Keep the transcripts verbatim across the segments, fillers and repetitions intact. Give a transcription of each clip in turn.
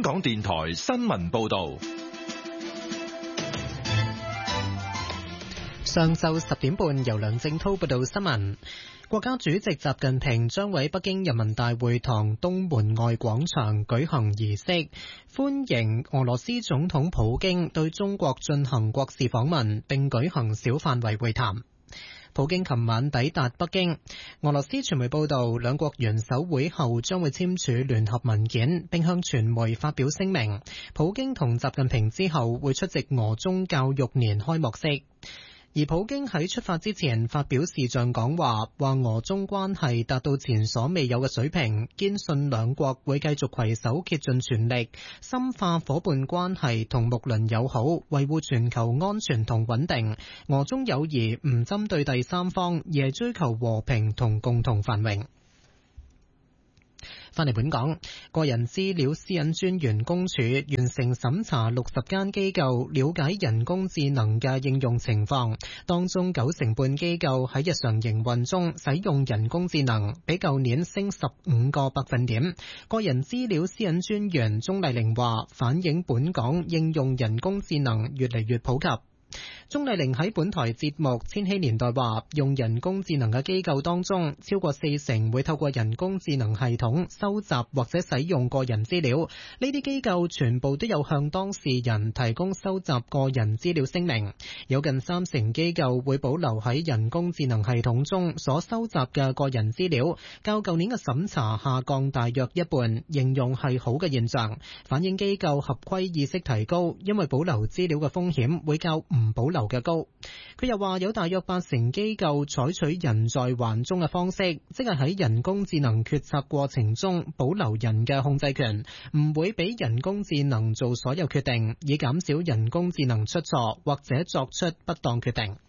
港電台新聞報道。 上晝十點半，由梁正濤報道新聞。國家主席習近平將喺北京人民大會堂東門外廣場舉行儀式，歡迎俄羅斯總統普京對中國進行國事訪問，並舉行小範圍會談。普京琴晚抵達北京，俄羅斯傳媒報道，兩國元首會後將會簽署聯合文件，並向傳媒發表聲明。普京同習近平之後會出席俄中教育年開幕式。而普京喺出發之前發表視像講話，話俄中關係達到前所未有嘅水平，堅信兩國會繼續攜手竭盡全力，深化夥伴關係同睦鄰友好，維護全球安全同穩定。俄中友誼唔針對第三方，而係追求和平同共同繁榮。翻嚟本港，個人資料私隱專員公署完成審查六十間機構，了解人工智能嘅應用情況，當中九成半機構喺日常營運中使用人工智能，比舊年升十五個百分點。個人資料私隱專員鍾麗玲話，反映本港應用人工智能越嚟越普及。鍾麗玲喺本台節目《千禧年代》話，用人工智能嘅機構當中，超過四成會透過人工智能系統收集或者使用個人資料。呢啲機構全部都有向當事人提供收集個人資料聲明。有近三成機構會保留喺人工智能系統中所收集嘅個人資料，較舊年嘅審查下降大約一半，形容係好嘅現象，反映機構合規意識提高，因為保留資料嘅風險會較唔保留嘅高。佢又話有大約八成機構採取人在環中嘅方式，即係喺人工智能決策過程中保留人嘅控制權，唔會俾人工智能做所有決定，以減少人工智能出錯或者作出不當決定。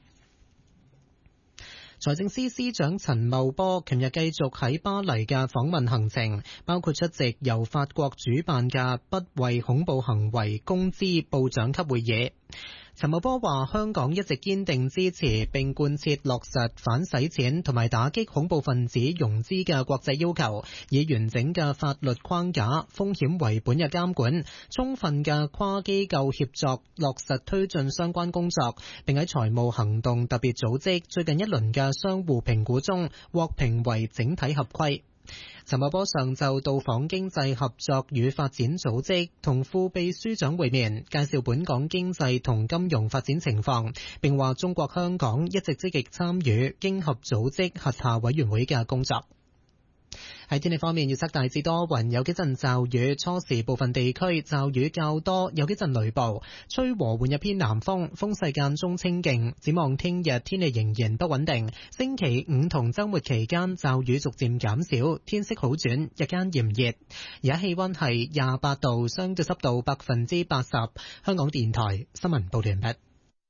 財政司司長陳茂波琴日繼續喺巴黎嘅訪問行程，包括出席由法國主辦嘅不為恐怖行為公知部長級會議。陳茂波話，香港一直堅定支持並貫徹落實反洗錢同埋打擊恐怖分子融資嘅國際要求，以完整嘅法律框架、風險為本嘅監管、充分嘅跨機構協作，落實推進相關工作，並喺財務行動特別組織最近一輪嘅相互評估中獲評為整體合規。陳茂波上晝到訪經濟合作與發展組織，同副秘書長會面，介紹本港經濟同金融發展情況，並話中國香港一直積極參與經合組織轄下委員會嘅工作。喺天氣方面，預測大致多雲，有幾陣驟雨，初時部分地區驟雨較多，有幾陣雷暴，吹和緩一偏南風，風勢間中清勁。展望聽日天氣仍然不穩定，星期五同週末期間驟雨逐漸減少，天色好轉，日間炎熱。而家氣溫係廿八度，相對濕度百分之八十。香港電台新聞報道完畢。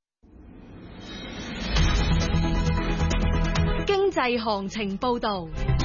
經濟行情報道。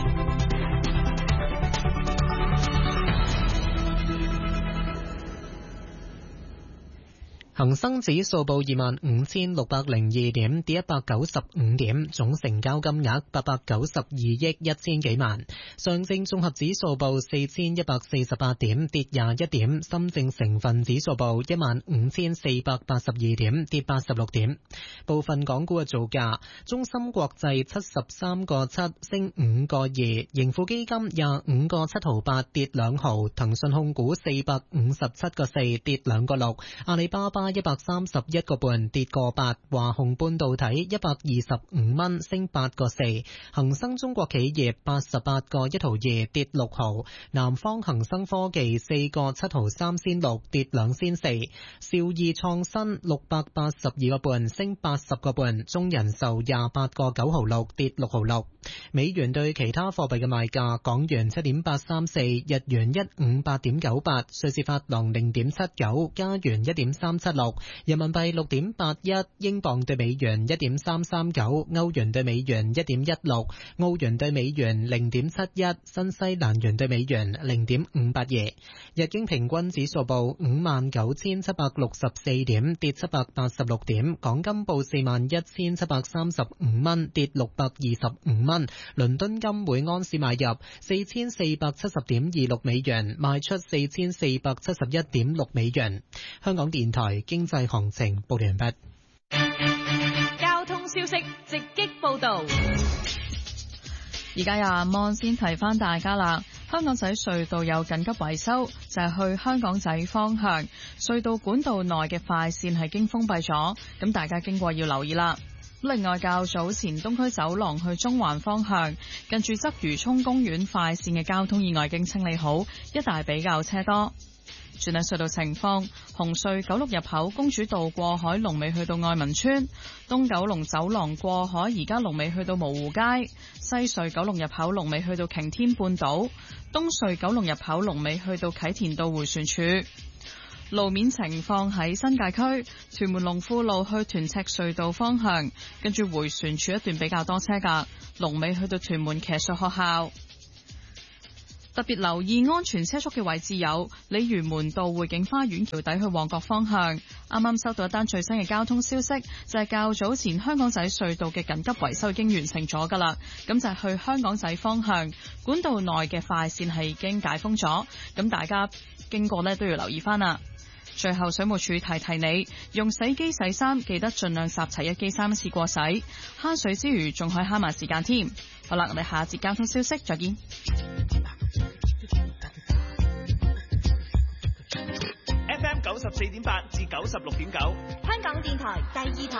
恒生指數報二萬五千六百零二點，跌一百九十五點，總成交金額八百九十二億一千幾萬。上證綜合指數報四千一百四十八點，跌廿一點。深證成分指數報一萬五千四百八十二點，跌八十六點。部分港股嘅造價：中芯國際七十三個七升五個二，盈富基金廿五個七毫八跌兩毫，騰訊控股四百五十七個四跌兩個六，阿里巴巴一百三十一個半跌個八，華虹半導體一百二十五蚊升八個四，恒生中國企業八十八個一毫二跌六毫，南方恒生科技四個七毫三仙六跌兩仙四，兆易創新六百八十二個半升八十個半，中人壽廿八個九毫六跌六毫六。美元對其他貨幣嘅賣價：港元七點八三四，日元一五八點九八，瑞士法郎零點七九，加元一點三七六，人民幣六點八一，英鎊對美元一點三三九，歐元對美元一點一六，澳元對美元零點七一，新西蘭元對美元零點五八二。日經平均指數報五萬九千七百六十四點，跌七百八十六點。港金報四萬一千七百三十五蚊，跌六百二十五蚊。 蚊。倫敦金每安士買入四千四百七十點二六美元，賣出四千四百七十一點六美元。香港電台經濟行情報完畢。 交通消息直擊報道。 而家有阿芒先提翻大家啦，香港仔隧道有緊急維修，就係去香港仔方向隧道管道內嘅快線係已經封閉咗，咁大家經過要留意啦。另外，較早前東區走廊去中環方向近住鰂魚涌公園快線嘅交通意外已經清理好，一帶比較車多。轉睇隧道情況，紅隧九龍入口公主道過海龍尾去到愛民村，東九龍走廊過海而家龍尾去到蕪湖街，西隧九龍入口龍尾去到擎天半島，東隧九龍入口龍尾去到啟田道迴旋處。路面情況喺新界區屯門龍富路去屯赤隧道方向，跟住迴旋處一段比較多車㗎，龍尾去到屯門騎術學校。特別留意安全車速嘅位置有鯉魚門道匯景花園橋底去旺角方向。啱啱收到一單最新嘅交通消息，就係、是、較早前香港仔隧道嘅緊急維修已經完成咗㗎啦。咁就係去香港仔方向管道內嘅快線係已經解封咗，咁大家經過呢都要留意翻啦。最後水務署提提你，用洗機洗衫記得盡量集齊一機三次過洗，慳水之餘仲可以慳埋時間添。好啦，我哋下一節交通消息再見。 F M 九十四點八至九十六點九， 香港電台第二台。